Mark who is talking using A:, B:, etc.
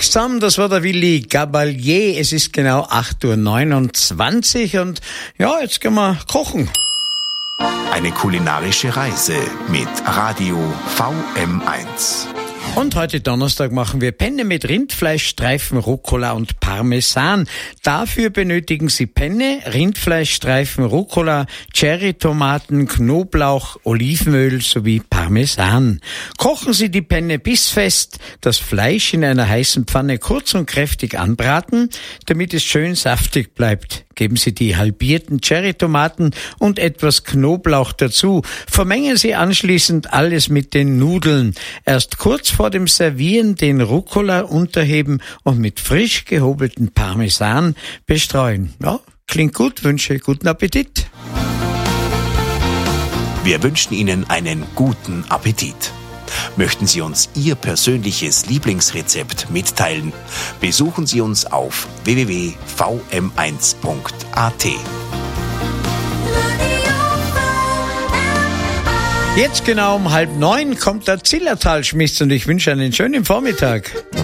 A: zusammen, das war der Willi Gabalier. Es ist genau 8:29 Uhr und ja, jetzt gehen wir kochen.
B: Eine kulinarische Reise mit Radio VM1.
A: Und heute Donnerstag machen wir Penne mit Rindfleischstreifen, Rucola und Parmesan. Dafür benötigen Sie Penne, Rindfleischstreifen, Rucola, Cherrytomaten, Knoblauch, Olivenöl sowie Parmesan. Kochen Sie die Penne bissfest, das Fleisch in einer heißen Pfanne kurz und kräftig anbraten, damit es schön saftig bleibt. Geben Sie die halbierten Cherrytomaten und etwas Knoblauch dazu. Vermengen Sie anschließend alles mit den Nudeln. Erst kurz vor dem Servieren den Rucola unterheben und mit frisch gehobelten Parmesan bestreuen. Ja, klingt gut, wünsche guten Appetit.
B: Wir wünschen Ihnen einen guten Appetit. Möchten Sie uns Ihr persönliches Lieblingsrezept mitteilen? Besuchen Sie uns auf www.vm1.at.
A: Jetzt genau um 8:30 kommt der Zillertal-Schmiss und ich wünsche einen schönen Vormittag.